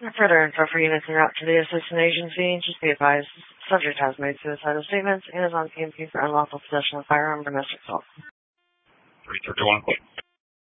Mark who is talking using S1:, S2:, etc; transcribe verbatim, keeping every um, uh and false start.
S1: Further info for units en route to the assistant agency, just be advised, subject has made suicidal statements and is on P M P for unlawful possession of a firearm or domestic assault.
S2: three thirty-one,